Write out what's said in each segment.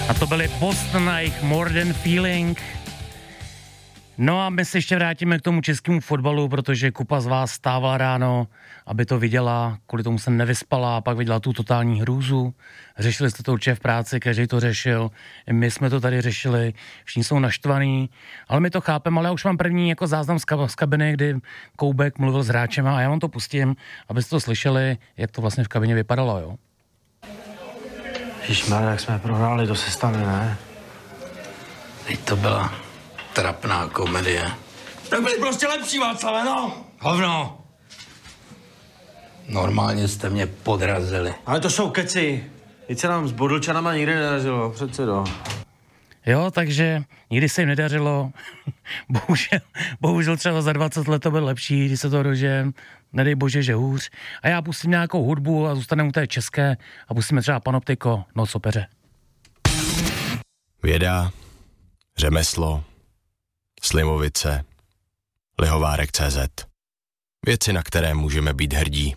A to byly Post na jejich More Than Feeling. No a my se ještě vrátíme k tomu českému fotbalu, protože kupa z vás stávala ráno, aby to viděla, kvůli tomu se nevyspala a pak viděla tu totální hrůzu. Řešili jste to určitě v práci, každý to řešil, i my jsme to tady řešili, všichni jsou naštvaný, ale my to chápeme, ale já už mám první jako záznam z kabiny, kdy Koubek mluvil s hráčem a já vám to pustím, abyste to slyšeli, jak to vlastně v kabině vypadalo, jo. Ježišmarja, jak jsme prohráli, to se stane, ne? Teď to byla trapná komedie. Tak byli prostě lepší, Václave, no! Hovno! Normálně jste mě podrazili. Ale to jsou keci. Teď se nám s Bodlčanama nikdy nedařilo, předsedo. Jo, takže nikdy se jim nedařilo. bohužel třeba za 20 let to bylo lepší, když se to dožijem. Nedej bože, že hůř. A já pustím nějakou hudbu a zůstaneme u té české a pustíme třeba Panoptiko, Noc opeře. Věda, řemeslo, Slimovice, Lihovárek.cz. Věci, na které můžeme být hrdí.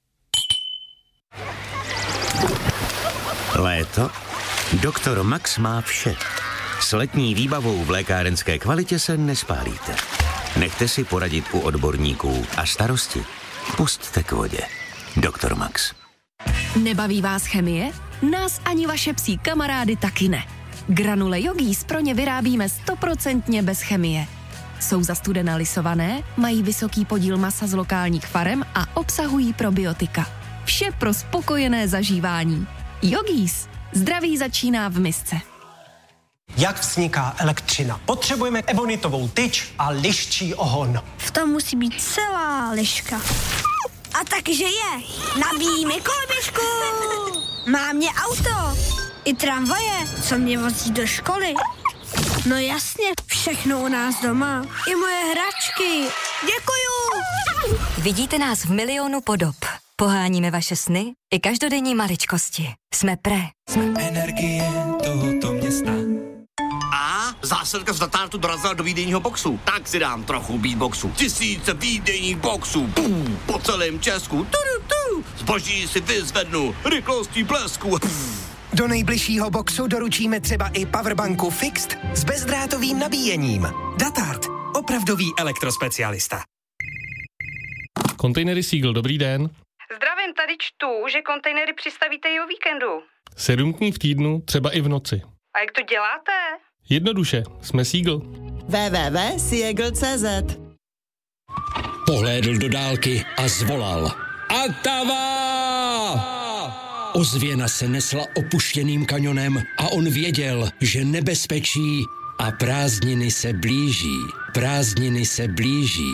Léto? Doktor Max má vše. S letní výbavou v lékárenské kvalitě se nespálíte. Nechte si poradit u odborníků a starosti pusťte k vodě. Doktor Max. Nebaví vás chemie? Nás ani vaše psí kamarády taky ne. Granule Yogis pro ně vyrábíme 100% bez chemie. Jsou zastudena lisované, mají vysoký podíl masa z lokálních farem a obsahují probiotika. Vše pro spokojené zažívání. Yogis. Zdraví začíná v misce. Jak vzniká elektřina? Potřebujeme ebonitovou tyč a liščí ohon. V tom musí být celá liška. A takže je. Nabíjíme koloběžku. Mám mě auto. I tramvaje, co mě vozí do školy. No jasně, všechno u nás doma. I moje hračky. Děkuju. Vidíte nás v milionu podob. Poháníme vaše sny i každodenní maličkosti. Jsme Pre. Jsme energie tohoto města. A zásilka z Datartu dorazila do výdejního boxu. Tak si dám trochu beatboxu. 1000 výdejních boxů. Po celém Česku. Zboží si vyzvednu rychlostí blesku. Do nejbližšího boxu doručíme třeba i powerbanku Fixed s bezdrátovým nabíjením. Datart. Opravdový elektrospecialista. Kontejnery Seagull, dobrý den. Zdravím, tady čtu, že kontejnery přistavíte i o víkendu. 7 dní v týdnu, třeba i v noci. A jak to děláte? Jednoduše, jsme Seagull. www.seagull.cz. Pohlédl do dálky a zvolal. Atava! Ozvěna se nesla opuštěným kanionem a on věděl, že nebezpečí a prázdniny se blíží. Prázdniny se blíží.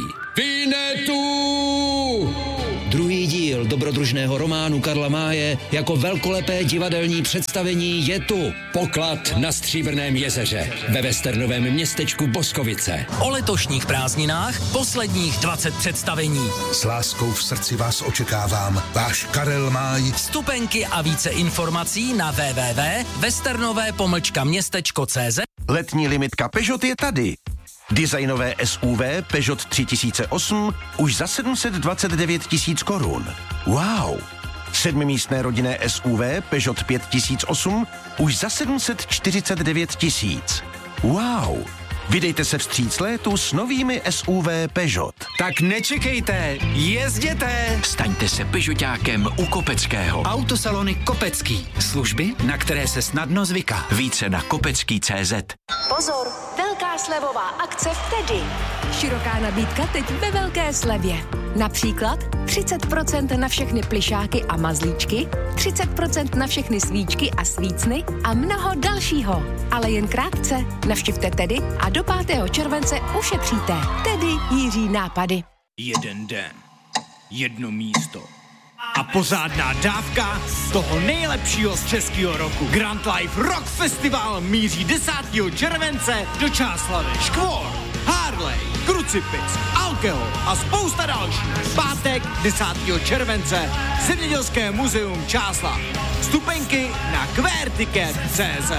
Vinetu! Druhý díl dobrodružného románu Karla Máje jako velkolepé divadelní představení je tu. Poklad na Stříbrném jezeře ve westernovém městečku Boskovice. O letošních prázdninách posledních 20 představení. S láskou v srdci vás očekávám. Váš Karel Máj. Vstupenky a více informací na www.westernové-městečko.cz. Letní limitka Peugeot je tady. Designové SUV Peugeot 3008 už za 729 000 korun. Wow! 7místné rodinné SUV Peugeot 5008 už za 749 000. Wow! Vydejte se vstříc létu s novými SUV Peugeot. Tak nečekejte, jezděte! Staňte se Peugeotákem u Kopeckého. Autosalony Kopecký. Služby, na které se snadno zvyká. Více na kopecký.cz. Pozor, velká slevová akce v Tedy. Široká nabídka teď ve velké slevě. Například 30% na všechny plišáky a mazlíčky, 30% na všechny svíčky a svícny a mnoho dalšího. Ale jen krátce. Navštivte Tedy a do 5. července ušetříte. Tedy Jiří nápady. Jeden den, jedno místo a pořádná dávka z toho nejlepšího z českého roku. Grand Life Rock Festival míří 10. července do Čáslavy. Škvor, Harley, Krucipix, Alkohol a spousta dalších. Pátek 10. července Zemědělské muzeum Čáslav. Vstupenky na querticket.cz.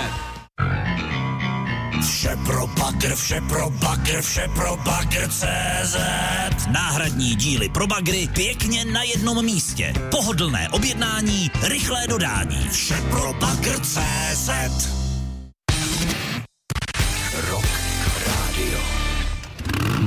Vše pro bagr, vše pro bagr, vše pro bagr.cz. Náhradní díly pro bagry pěkně na jednom místě. Pohodlné objednání, rychlé dodání. Vše pro bagr.cz.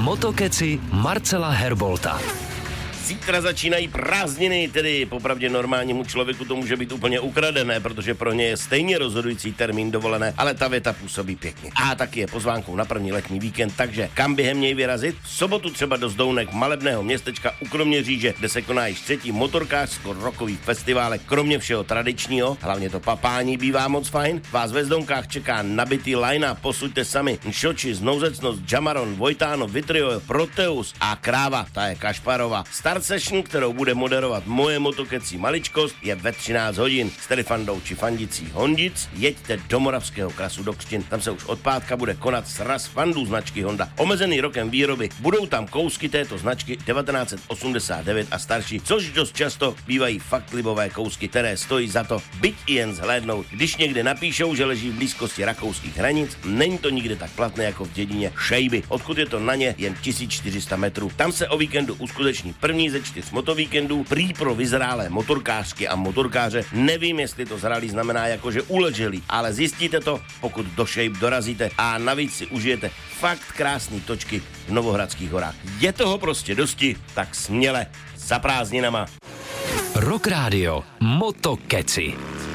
Motokeci Marcela Herbolta. Zítra začínají prázdniny, tedy popravdě normálnímu člověku to může být úplně ukradené, protože pro ně je stejně rozhodující termín dovolené, ale ta věta působí pěkně. A taky je pozvánkou na první letní víkend, takže kam během něj vyrazit? V sobotu třeba do Zdounek, malebného městečka u Kroměříže, kde se koná již 3. motorkářsko-rockový festival, kromě všeho tradičního, hlavně to papání bývá moc fajn. Vás ve Zdounkách čeká nabitý line-up, posuďte sami. Nšoči, Znouzecnost, Jamaron, Vojtáno, Vitrio, Proteus a Kráva, ta je Kašparova. Start session, kterou bude moderovat moje motokecí maličkost, je ve 13 hodin. S Terifandou či fandicí Hondic jeďte do Moravského Krasu do Křtin. Tam se už od pátka bude konat sraz fandů značky Honda. Omezený rokem výroby. Budou tam kousky této značky 1989 a starší, což dost často bývají fakt libové kousky, které stojí za to byť i jen zhlédnout. Když někde napíšou, že leží v blízkosti rakouských hranic, není to nikde tak platné jako v dědině Šejby, odkud je to na ně jen 1400 metrů. Tam se o víkendu uskuteční první ze 4 motovíkendů, prý pro vyzrálé motorkářky a motorkáře. Nevím, jestli to zralý znamená jakože uleželý, ale zjistíte to, pokud do Shape dorazíte a navíc si užijete fakt krásný točky v Novohradských horách. Je toho prostě dosti, tak směle za prázdninama. Rock Radio Motokeci.